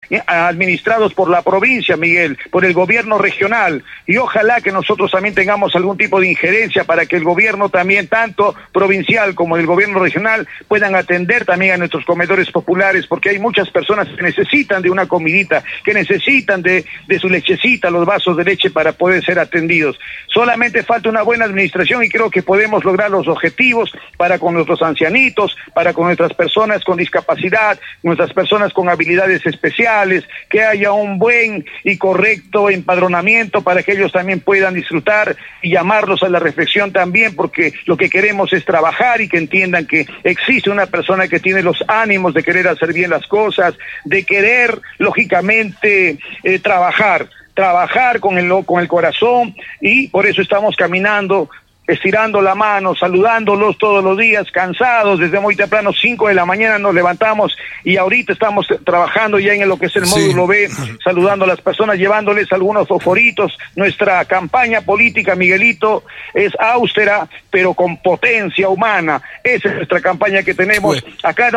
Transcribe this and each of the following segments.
administrados por la provincia, Miguel, por el gobierno regional, y ojalá que nosotros también tengamos algún tipo de injerencia para que el gobierno también, tanto provincial como el gobierno regional, puedan atender también a nuestros comedores populares, porque hay muchas personas que necesitan de una comidita, que necesitan de su lechecita, los vasos de leche para poder ser atendidos. Solamente falta una buena administración y creo que podemos lograr los objetivos para con nuestros ancianitos, para con nuestras personas con discapacidad, nuestras personas con habilidades especiales, que haya un buen y correcto empadronamiento para que ellos también puedan disfrutar y llamarlos a la reflexión también, porque lo que queremos es trabajar y que entiendan que existe una persona que tiene los ánimos de querer hacer bien las cosas, de querer, lógicamente, trabajar con el corazón, y por eso estamos caminando, estirando la mano, saludándolos todos los días, cansados, desde muy temprano, 5 de la mañana nos levantamos y ahorita estamos trabajando ya en lo que es el módulo B, saludando a las personas, llevándoles algunos fosforitos. Nuestra campaña política, Miguelito, es austera, pero con potencia humana. Esa es nuestra campaña que tenemos. Acá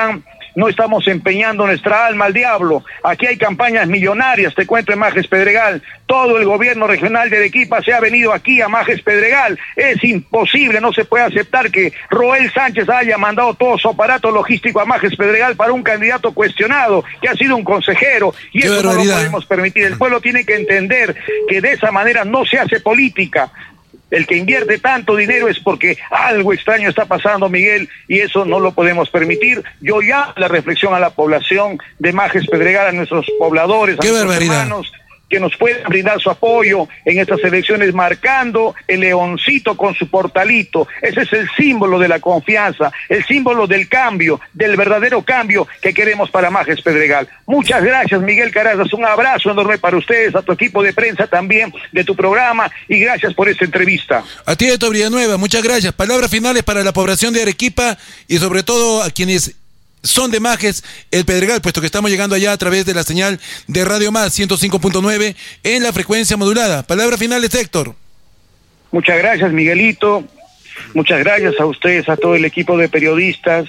no estamos empeñando nuestra alma al diablo. Aquí hay campañas millonarias, te cuento, en Majes Pedregal. Todo el gobierno regional de Arequipa se ha venido aquí a Majes Pedregal. Es imposible, no se puede aceptar que Roel Sánchez haya mandado todo su aparato logístico a Majes Pedregal para un candidato cuestionado, que ha sido un consejero, y eso no lo podemos permitir. El pueblo tiene que entender que de esa manera no se hace política. El que invierte tanto dinero es porque algo extraño está pasando, Miguel, y eso no lo podemos permitir. Yo ya la reflexión a la población de Majes Pedregal, a nuestros pobladores, a nuestros hermanos, que nos puedan brindar su apoyo en estas elecciones, marcando el leoncito con su portalito. Ese es el símbolo de la confianza, el símbolo del cambio, del verdadero cambio que queremos para Majes Pedregal. Muchas gracias, Miguel Carazas, un abrazo enorme para ustedes, a tu equipo de prensa también, de tu programa, y gracias por esta entrevista. A ti, Héctor Villanueva, muchas gracias. Palabras finales para la población de Arequipa y sobre todo a quienes son de Majes, el Pedregal, puesto que estamos llegando allá a través de la señal de Radio Más 105.9 en la frecuencia modulada. Palabras finales, Héctor. Muchas gracias, Miguelito. Muchas gracias a ustedes, a todo el equipo de periodistas.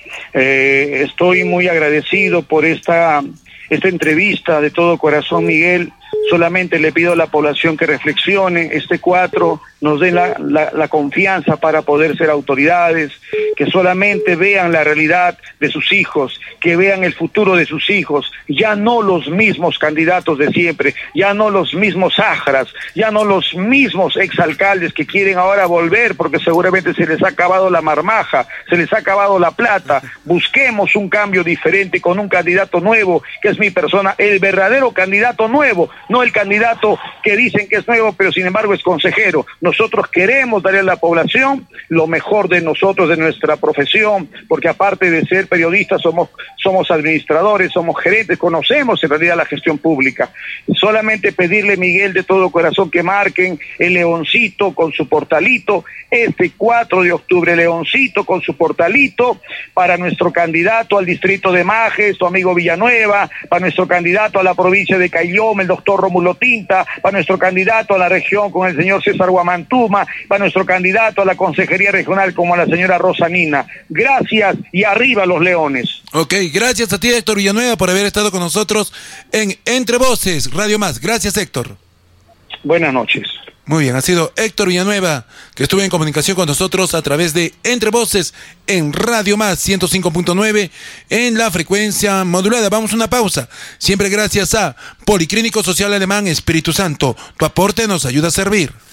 Estoy muy agradecido por esta entrevista de todo corazón, Miguel. Solamente le pido a la población que reflexione, este 4 nos den la confianza para poder ser autoridades, que solamente vean la realidad de sus hijos, que vean el futuro de sus hijos, ya no los mismos candidatos de siempre, ya no los mismos ajras, ya no los mismos exalcaldes que quieren ahora volver porque seguramente se les ha acabado la marmaja, se les ha acabado la plata. Busquemos un cambio diferente con un candidato nuevo, que es mi persona, el verdadero candidato nuevo, no el candidato que dicen que es nuevo, pero sin embargo es consejero. Nosotros queremos darle a la población lo mejor de nosotros, de nuestra profesión, porque aparte de ser periodistas somos administradores, somos gerentes, conocemos en realidad la gestión pública. Solamente pedirle, Miguel, de todo corazón que marquen el leoncito con su portalito, este 4 de octubre, leoncito con su portalito, para nuestro candidato al distrito de Majes, tu amigo Villanueva, para nuestro candidato a la provincia de Caylloma, el doctor Rómulo Tinta, para nuestro candidato a la región con el señor César Guamantuma, para nuestro candidato a la consejería regional como la señora Rosa Nina. Gracias y arriba los leones. Ok, gracias a ti, Héctor Villanueva, por haber estado con nosotros en Entre Voces, Radio Más. Gracias, Héctor. Buenas noches. Muy bien, ha sido Héctor Villanueva, que estuvo en comunicación con nosotros a través de Entre Voces en Radio Más 105.9 en la frecuencia modulada. Vamos a una pausa. Siempre gracias a Policlínico Social Alemán Espíritu Santo. Tu aporte nos ayuda a servir.